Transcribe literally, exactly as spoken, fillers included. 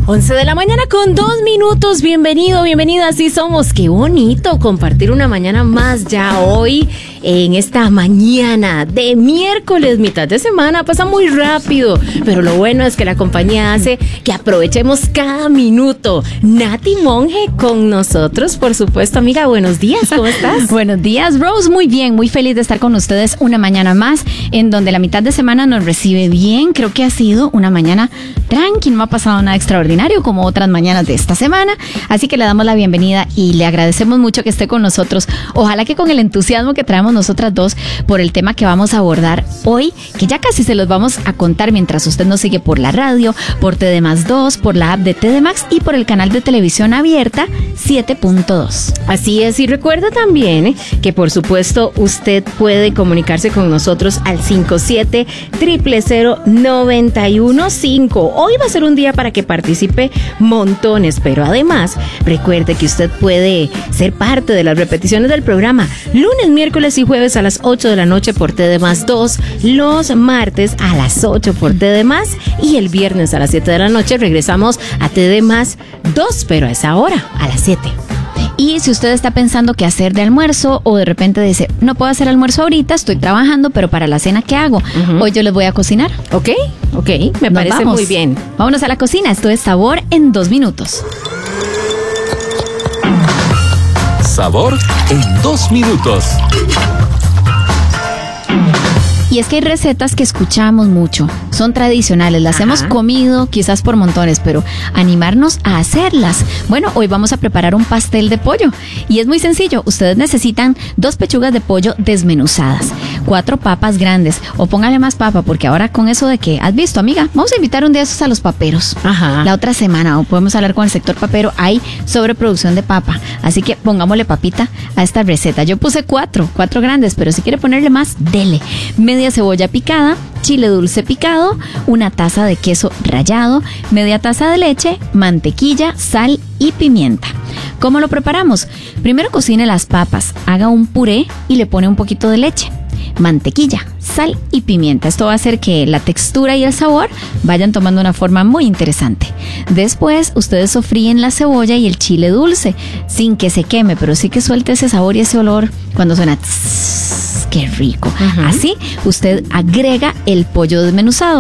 once de la mañana con dos minutos. Bienvenido, bienvenida. Así somos. Qué bonito compartir una mañana más ya hoy, en esta mañana de miércoles, mitad de semana. Pasa muy rápido, pero lo bueno es que la compañía hace que aprovechemos cada minuto. Nati Monge con nosotros, por supuesto. Amiga, buenos días. ¿Cómo estás? Buenos días, Rose. Muy bien, muy feliz de estar con ustedes una mañana más, en donde la mitad de semana nos recibe bien. Creo que ha sido una mañana tranqui, no ha pasado nada extraordinario como otras mañanas de esta semana, así que le damos la bienvenida y le agradecemos mucho que esté con nosotros. Ojalá que con el entusiasmo que traemos nosotras dos por el tema que vamos a abordar hoy, que ya casi se los vamos a contar mientras usted nos sigue por la radio, por T D Más dos, por la app de T D Max y por el canal de televisión abierta siete punto dos. Así es, y recuerda también eh, que por supuesto usted puede comunicarse con nosotros al cinco siete, cero cero cero, nueve uno cinco. Hoy va a ser un día para que participe montones, pero además recuerde que usted puede ser parte de las repeticiones del programa lunes, miércoles y jueves a las ocho de la noche por T D Más dos, los martes a las ocho por T D Más y el viernes a las siete de la noche regresamos a T D Más dos, pero a esa hora, a las siete. Y si usted está pensando qué hacer de almuerzo o de repente dice, no puedo hacer almuerzo ahorita, estoy trabajando, pero para la cena, ¿qué hago? Uh-huh. Hoy yo les voy a cocinar. Ok, ok, me Nos parece vamos. muy bien. Vámonos a la cocina, esto es Sabor en dos minutos. Sabor en dos minutos. Y es que hay recetas que escuchamos mucho, son tradicionales, las Ajá. hemos comido quizás por montones, pero animarnos a hacerlas. Bueno, hoy vamos a preparar un pastel de pollo y es muy sencillo. Ustedes necesitan dos pechugas de pollo desmenuzadas, cuatro papas grandes, o póngale más papa porque ahora con eso de que, ¿has visto, amiga? Vamos a invitar un día esos a los paperos. Ajá. La otra semana, o podemos hablar con el sector papero, hay sobreproducción de papa, así que pongámosle papita a esta receta. Yo puse cuatro, cuatro grandes, pero si quiere ponerle más, dele. Media cebolla picada, chile dulce picado, una taza de queso rallado, media taza de leche, mantequilla, sal y pimienta. ¿Cómo lo preparamos? Primero cocine las papas, haga un puré y le pone un poquito de leche, mantequilla, sal y pimienta. Esto va a hacer que la textura y el sabor vayan tomando una forma muy interesante. Después ustedes sofríen la cebolla y el chile dulce sin que se queme, pero sí que suelte ese sabor y ese olor cuando suena tss, qué rico. Uh-huh. Así usted agrega el pollo desmenuzado.